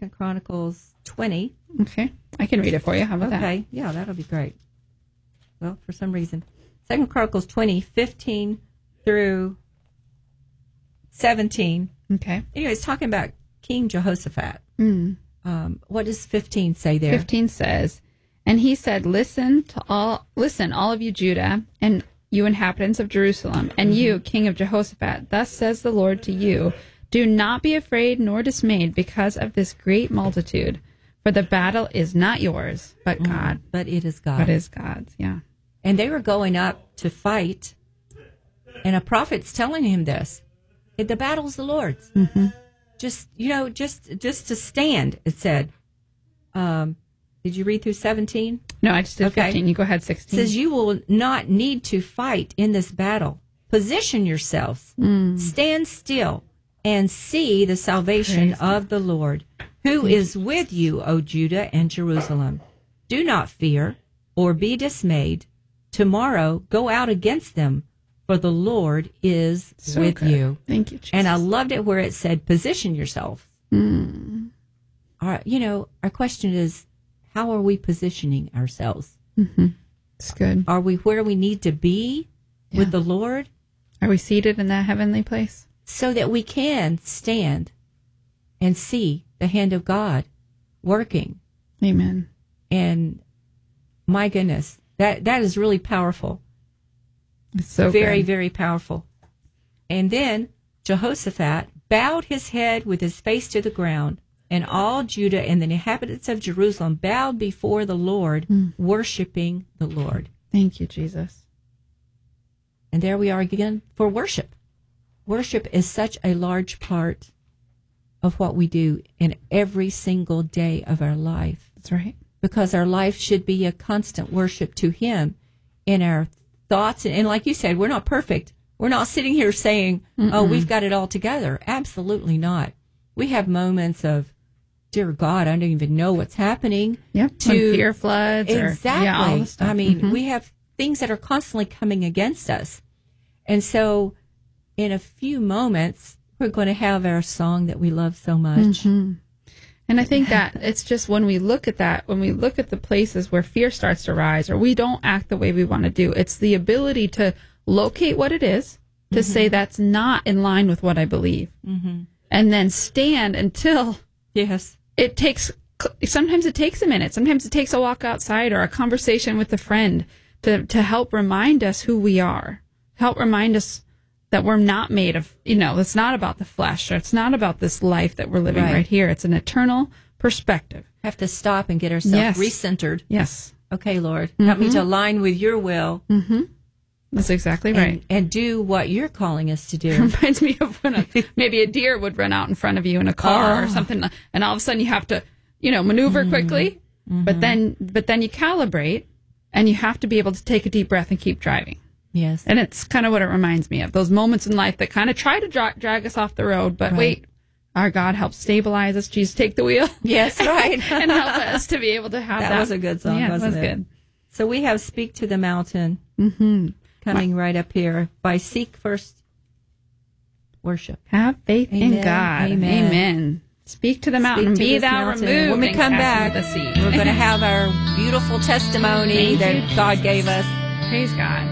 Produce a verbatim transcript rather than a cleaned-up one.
Second Chronicles twenty. Okay. I can read it for you. How about okay. that? Okay. Yeah, that'll be great. Well, for some reason. Second Chronicles twenty, fifteen through seventeen. Okay. Anyway, it's talking about King Jehoshaphat. Mm. Um, what does fifteen say there? fifteen says, and he said, listen to all, listen, all of you Judah, and you inhabitants of Jerusalem, and you, King of Jehoshaphat, thus says the Lord to you, do not be afraid nor dismayed because of this great multitude, for the battle is not yours, but God. Mm, but it is God. But it is God's, yeah. And they were going up to fight, and a prophet's telling him this. The battle's the Lord's. Mm-hmm. Just, you know, just just to stand, it said. Um, did you read through seventeen? No, I just did okay. fifteen. You go ahead, sixteen. It says, you will not need to fight in this battle. Position yourselves. Mm. Stand still and see the salvation Praise of the Lord, who is with you, O Judah and Jerusalem. Do not fear or be dismayed. Tomorrow go out against them, for the Lord is so with good. you. Thank you, Jesus. And I loved it where it said, position yourself. Mm. Our, you know, our question is, how are we positioning ourselves? Mm-hmm. It's good. Are we where we need to be yeah. with the Lord? Are we seated in that heavenly place? So that we can stand and see the hand of God working. Amen. And my goodness, that, that is really powerful. It's so very, good. very powerful. And then Jehoshaphat bowed his head with his face to the ground, and all Judah and the inhabitants of Jerusalem bowed before the Lord, mm. worshiping the Lord. Thank you, Jesus. And there we are again for worship. Worship is such a large part of what we do in every single day of our life. That's right. Because our life should be a constant worship to Him in our thoughts. And like you said, we're not perfect. We're not sitting here saying, Mm-mm. oh, we've got it all together. Absolutely not. We have moments of, dear God, I don't even know what's happening. Yep. To when fear floods. Exactly. Or, yeah, all the stuff. I mean, mm-hmm. we have things that are constantly coming against us. And so in a few moments, we're going to have our song that we love so much. Mm-hmm. And I think that it's just when we look at that, when we look at the places where fear starts to rise or we don't act the way we want to do, it's the ability to locate what it is, to mm-hmm. say that's not in line with what I believe. Mm-hmm. And then stand until yes, it takes, sometimes it takes a minute. Sometimes it takes a walk outside or a conversation with a friend to, to help remind us who we are, help remind us that we're not made of, you know, it's not about the flesh, or it's not about this life that we're living right, right here. It's an eternal perspective. Have to stop and get ourselves yes. recentered. Yes. Okay, Lord, mm-hmm. help me to align with your will. Mm-hmm. That's exactly right. And, and do what you're calling us to do. It reminds me of when a, maybe a deer would run out in front of you in a car oh. or something, and all of a sudden you have to, you know, maneuver mm-hmm. quickly, mm-hmm. but then, but then you calibrate, and you have to be able to take a deep breath and keep driving. Yes. And it's kind of what it reminds me of, those moments in life that kind of try to dra- drag us off the road, but right. wait, our God helps stabilize us. Jesus, take the wheel. Yes, right. and help us to be able to have that. That was a good song, yeah, wasn't it? was it? good. So we have Speak to the Mountain mm-hmm. coming right up here by Seek First Worship. Have faith Amen. in God. Amen. Amen. Speak to the mountain, to be thou mountain. removed. When we come back, the sea. we're going to have our beautiful testimony Thank that you, God Jesus. gave us. Praise God.